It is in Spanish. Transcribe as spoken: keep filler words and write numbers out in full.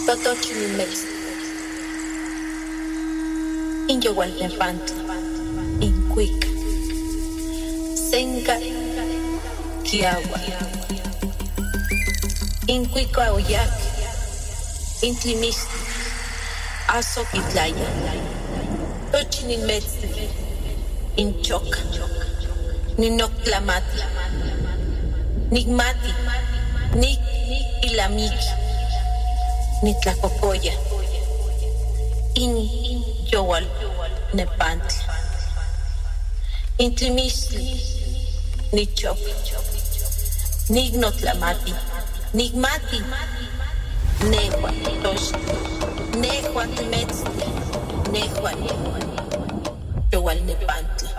Totochinimex, Inyowaltepantla, Incuica, Senca, Kiagua, Incuica Oyac, Intlimistli, Azoquitlaya, Tochinimex, Inchoca, Ninoctlamati, Nigmati, Nik Ilamiki, Nitlacocoya, In Yowal Nepantla, Intlimistli, Nichop, Nignotlamati, Nigmati, Negua, Tosh, Negua Timetzli, Negua, Yowal Nepantla.